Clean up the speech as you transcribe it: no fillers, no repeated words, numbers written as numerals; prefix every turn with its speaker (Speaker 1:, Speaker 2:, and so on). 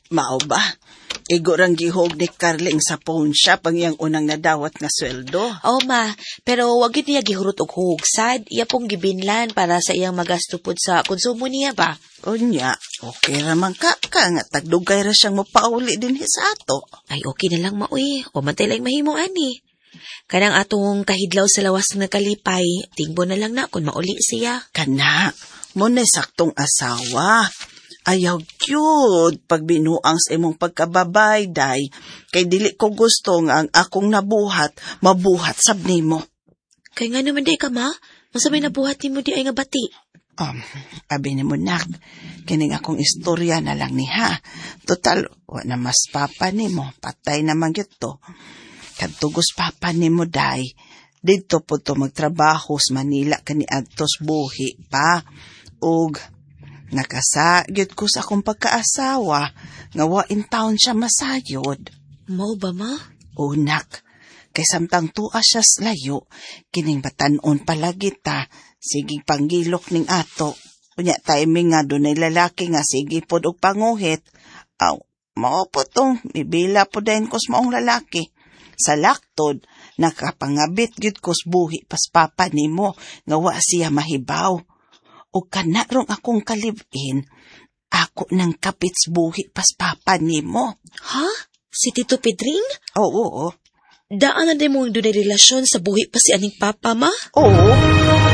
Speaker 1: Mao ba? Igo rang gihog ni Carling sa pawn shop ang iyang unang nadawat nga sweldo.
Speaker 2: Oo, ma. Pero wag yun niya gihurot og hugsad. Iya pong gibinlan para sa iyang magastupod sa konsumo niya ba?
Speaker 1: Unya, okay raman ka nga tagdugay ra siyang mapauli din sa ato.
Speaker 2: Ay, okay na lang, maoy. O mantay lang mahimo, ani. Kanang atong kahidlaw sa lawas nga kalipay, tingbo na lang na kung mauli siya.
Speaker 1: Kana, mo na saktong asawa. Ayaw cute pag binuang sa imong pagkababay, day. Kay dili ko gusto nga ang akong nabuhat, mabuhat sab nimo.
Speaker 2: Kay nga naman day ka, ma. Masamay nabuhat ni mo di ay nga bati.
Speaker 1: Abi ni mo nak, kining akong istorya na lang ni ha. Total, wala mas papa ni mo, patay naman gito. Kadtugos papa ni mo, day. Dito po to magtrabaho sa Manila kani adtos buhi pa. Ug nakasagid ko sa akong pagkaasawa nga wa in town siya masayod.
Speaker 2: Mao ba, ma?
Speaker 1: Unak, kay samtang tuwa siya sa layo, kining batanon palagi ta, sige panggilok ning ato. Unya timing nga dunay lalaki nga sige pod og panguhit. Aw, mao po tong bibila po din ko sa maong lalaki. Sa laktod, nakapangabit gyud ko sa buhi pas papa nimo nga wa siya mahibaw. O kana rong akong kalibin, ako nang kapits buhi pas papa nimo.
Speaker 2: Ha? Si Tito Pedring?
Speaker 1: Oo.
Speaker 2: Daan na din mo yung dunay relasyon sa buhi pa si aning papa, ma?
Speaker 1: Oo.